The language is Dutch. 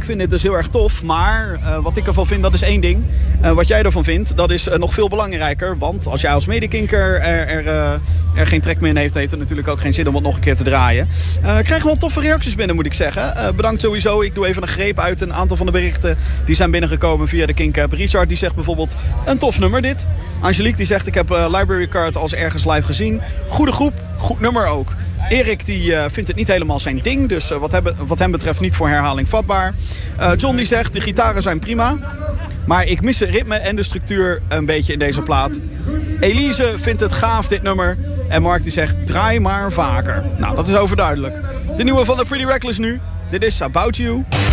vind dit dus heel erg tof. Maar wat ik ervan vind, dat is één ding. Wat jij ervan vindt, dat is nog veel belangrijker. Want als jij als medekinker er geen trek meer in heeft het natuurlijk ook geen zin om het nog een keer te draaien. Krijgen wel toffe reacties binnen, moet ik zeggen. Bedankt sowieso. Ik doe even een greep uit een aantal van de berichten die zijn binnengekomen via de Kink-app. Richard die zegt bijvoorbeeld, een tof nummer dit. Angelique die zegt, ik heb Library Card als ergens live gezien. Goede groep, goed nummer ook. Erik die vindt het niet helemaal zijn ding, dus wat hem betreft niet voor herhaling vatbaar. John die zegt, de gitaren zijn prima, maar ik mis het ritme en de structuur een beetje in deze plaat. Elise vindt het gaaf, dit nummer. En Mark die zegt, draai maar vaker. Nou, dat is overduidelijk. De nieuwe van The Pretty Reckless nu. Dit is About You.